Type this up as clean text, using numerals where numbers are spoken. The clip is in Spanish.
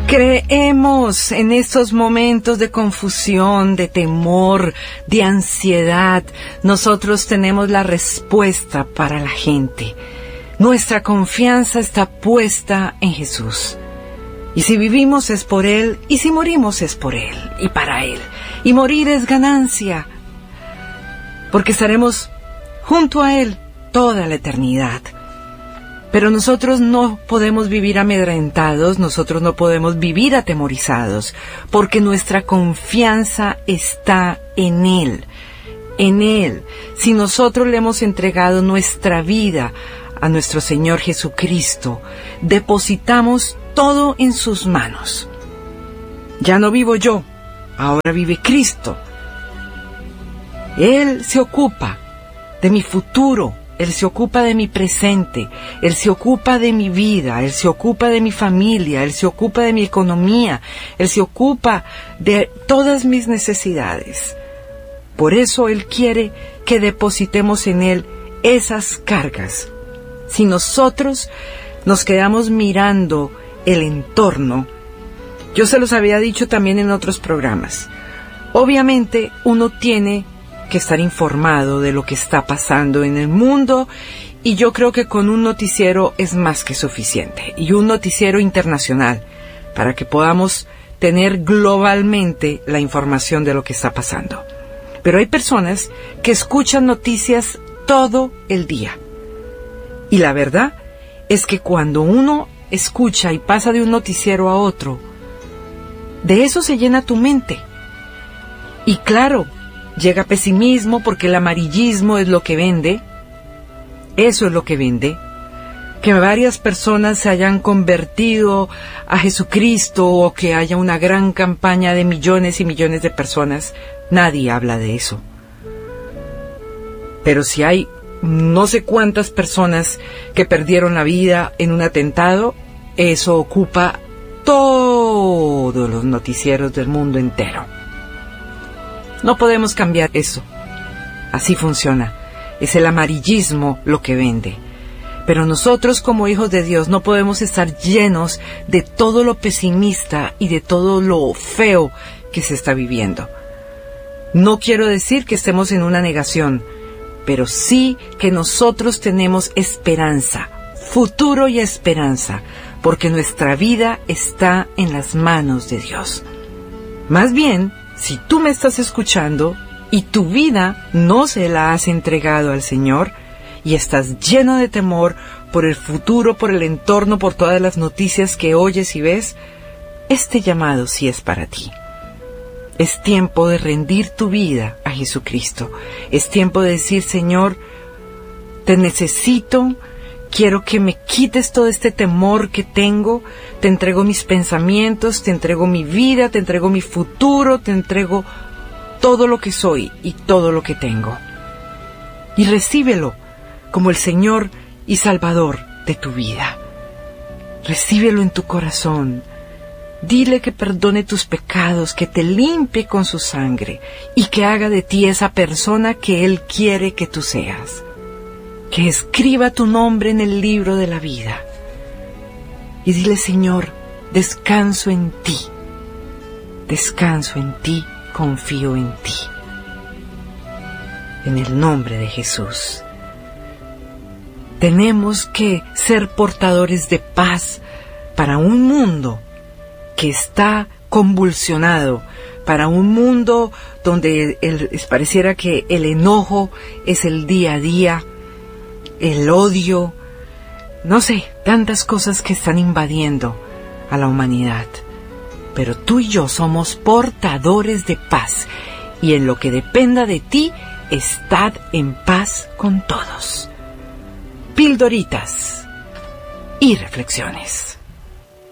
Creemos en estos momentos de confusión, de temor, de ansiedad. Nosotros tenemos la respuesta para la gente. Nuestra confianza está puesta en Jesús. Y si vivimos es por Él, y si morimos es por Él y para Él. Y morir es ganancia, porque estaremos junto a Él toda la eternidad. Pero nosotros no podemos vivir amedrentados, nosotros no podemos vivir atemorizados, porque nuestra confianza está en Él, en Él. Si nosotros le hemos entregado nuestra vida a nuestro Señor Jesucristo, depositamos todo en sus manos. Ya no vivo yo, ahora vive Cristo. Él se ocupa de mi futuro. Él se ocupa de mi presente, Él se ocupa de mi vida, Él se ocupa de mi familia, Él se ocupa de mi economía, Él se ocupa de todas mis necesidades. Por eso Él quiere que depositemos en Él esas cargas. Si nosotros nos quedamos mirando el entorno, yo se los había dicho también en otros programas, obviamente uno tiene que estar informado de lo que está pasando en el mundo, y yo creo que con un noticiero es más que suficiente, y un noticiero internacional, para que podamos tener globalmente la información de lo que está pasando. Pero hay personas que escuchan noticias todo el día, y la verdad es que cuando uno escucha y pasa de un noticiero a otro, de eso se llena tu mente. Y claro, llega pesimismo porque el amarillismo es lo que vende. Eso es lo que vende. Que varias personas se hayan convertido a Jesucristo o que haya una gran campaña de millones y millones de personas. Nadie habla de eso. Pero si hay no sé cuántas personas que perdieron la vida en un atentado, eso ocupa todos los noticieros del mundo entero. No podemos cambiar eso. Así funciona. Es el amarillismo lo que vende. Pero nosotros como hijos de Dios no podemos estar llenos de todo lo pesimista y de todo lo feo que se está viviendo. No quiero decir que estemos en una negación, pero sí que nosotros tenemos esperanza, futuro y esperanza, porque nuestra vida está en las manos de Dios. Más bien, si tú me estás escuchando y tu vida no se la has entregado al Señor y estás lleno de temor por el futuro, por el entorno, por todas las noticias que oyes y ves, este llamado sí es para ti. Es tiempo de rendir tu vida a Jesucristo. Es tiempo de decir, Señor, te necesito. Quiero que me quites todo este temor que tengo. Te entrego mis pensamientos, te entrego mi vida, te entrego mi futuro, te entrego todo lo que soy y todo lo que tengo. Y recíbelo como el Señor y Salvador de tu vida. Recíbelo en tu corazón. Dile que perdone tus pecados, que te limpie con su sangre y que haga de ti esa persona que Él quiere que tú seas. Que escriba tu nombre en el libro de la vida. Y dile, Señor, descanso en ti. Descanso en ti, confío en ti. En el nombre de Jesús. Tenemos que ser portadores de paz para un mundo que está convulsionado, para un mundo donde pareciera que el enojo es el día a día, el odio, no sé, tantas cosas que están invadiendo a la humanidad. Pero tú y yo somos portadores de paz, y en lo que dependa de ti, estad en paz con todos. Pildoritas y reflexiones.